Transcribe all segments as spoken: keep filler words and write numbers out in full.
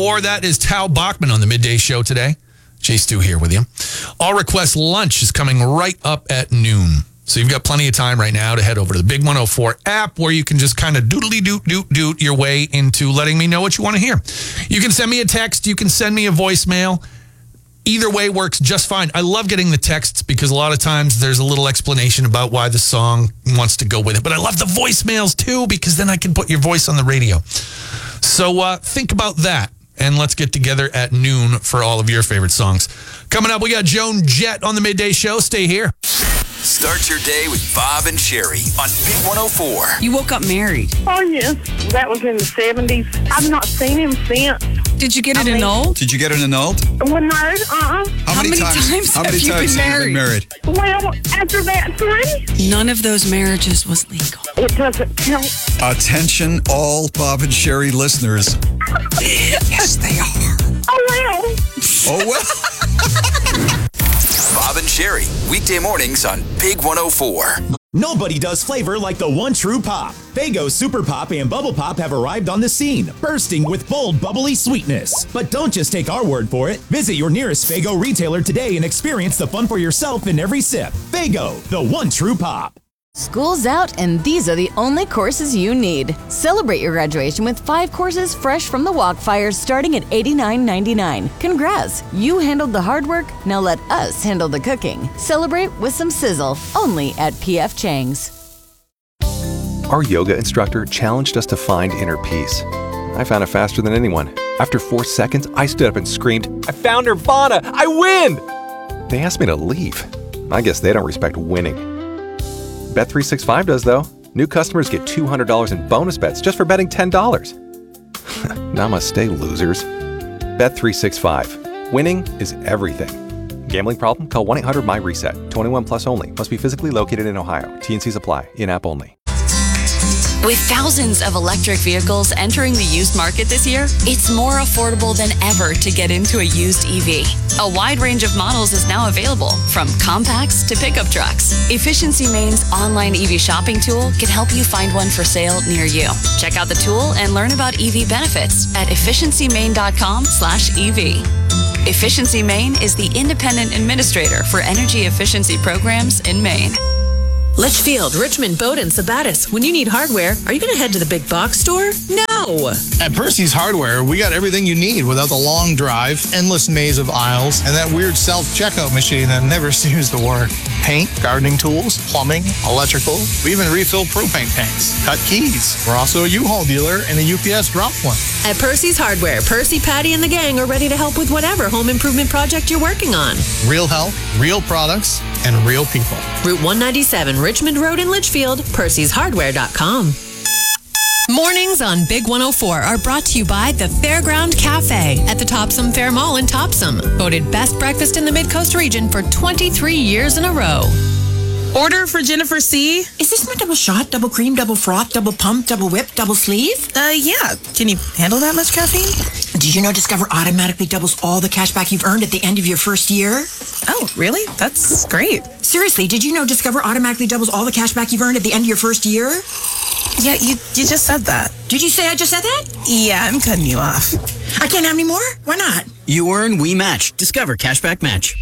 Or that is Tal Bachman on the Midday Show today. Jay Stu here with you. All Request Lunch is coming right up at noon. So you've got plenty of time right now to head over to the Big one oh four app where you can just kind of doodly doot doot doot your way into letting me know what you want to hear. You can send me a text. You can send me a voicemail. Either way works just fine. I love getting the texts because a lot of times there's a little explanation about why the song wants to go with it. But I love the voicemails too because then I can put your voice on the radio. So uh, think about that. And let's get together at noon for all of your favorite songs. Coming up, we got Joan Jett on the Midday Show. Stay here. Start your day with Bob and Sherry on Big one oh four. You woke up married. Oh, yes. That was in the seventies. I've not seen him since. Did you get it I mean, annulled? Did you get it annulled? Well, no, uh-uh. How, How many times how have many you times been have you been married? Well, after that, three. None of those marriages was legal. It doesn't count. Attention, all Bob and Sherry listeners. Yes, they are. Oh, well. Oh, well. Bob and Sherry, weekday mornings on Big one oh four. Nobody does flavor like the one true pop. Faygo Super Pop and Bubble Pop have arrived on the scene, bursting with bold, bubbly sweetness. But don't just take our word for it. Visit your nearest Faygo retailer today and experience the fun for yourself in every sip. Faygo, the one true pop. School's out, and these are the only courses you need. Celebrate your graduation with five courses fresh from the Walkfires starting at eighty-nine ninety-nine. Congrats! You handled the hard work, now let us handle the cooking. Celebrate with some sizzle, only at P F Chang's. Our yoga instructor challenged us to find inner peace. I found it faster than anyone. After four seconds, I stood up and screamed, "I found Nirvana! I win!" They asked me to leave. I guess they don't respect winning. Bet three sixty-five does, though. New customers get two hundred dollars in bonus bets just for betting ten dollars. Namaste, losers. Bet three sixty-five. Winning is everything. Gambling problem? Call one eight hundred my reset. twenty-one plus only. Must be physically located in Ohio. T N Cs apply. In-app only. With thousands of electric vehicles entering the used market this year, it's more affordable than ever to get into a used E V. A wide range of models is now available, from compacts to pickup trucks. Efficiency Main's online E V shopping tool can help you find one for sale near you. Check out the tool and learn about E V benefits at efficiency main dot com slash E V. Efficiency Main is the independent administrator for energy efficiency programs in Maine. Litchfield, Richmond, Bowdoin, Sabattis. When you need hardware, are you going to head to the big box store? No! At Percy's Hardware, we got everything you need without the long drive, endless maze of aisles, and that weird self-checkout machine that never seems to work. Paint, gardening tools, plumbing, electrical. We even refill propane tanks. Cut keys. We're also a U-Haul dealer and a U P S drop one. At Percy's Hardware, Percy, Patty, and the gang are ready to help with whatever home improvement project you're working on. Real help, real products, and real people. Route one ninety-seven, Richmond Road in Litchfield, percys hardware dot com. Mornings on Big one oh four are brought to you by the Fairground Cafe at the Topsom Fair Mall in Topsom. Voted best breakfast in the Mid-Coast region for twenty-three years in a row. Order for Jennifer C. Is this my double shot, double cream, double froth, double pump, double whip, double sleeve? Uh, yeah. Can you handle that much caffeine? Did you know Discover automatically doubles all the cash back you've earned at the end of your first year? Oh, really? That's great. Seriously, did you know Discover automatically doubles all the cash back you've earned at the end of your first year? Yeah, you you just said that. Did you say I just said that? Yeah, I'm cutting you off. I can't have any more? Why not? You earn, we match. Discover Cashback Match.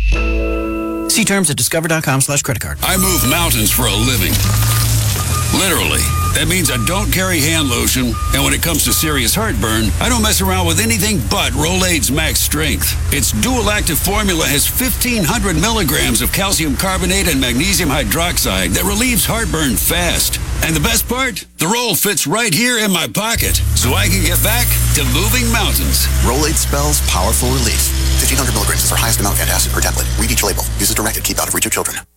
See terms at discover.com slash credit card. I move mountains for a living. Literally. That means I don't carry hand lotion, and when it comes to serious heartburn, I don't mess around with anything but Rolaids Max Strength. Its dual-active formula has fifteen hundred milligrams of calcium carbonate and magnesium hydroxide that relieves heartburn fast. And the best part? The roll fits right here in my pocket, so I can get back to moving mountains. Rolaids spells powerful relief. fifteen hundred milligrams is our highest amount of antacid per tablet. Read each label. Use as directed. Keep out of reach of children.